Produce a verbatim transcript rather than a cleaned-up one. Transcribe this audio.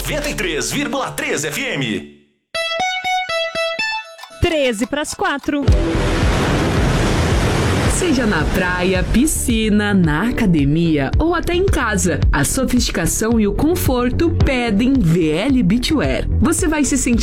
noventa e três vírgula três F M. treze para as quatro. Seja na praia, piscina, na academia ou até em casa, a sofisticação e o conforto pedem V L Beachwear. Você vai se sentir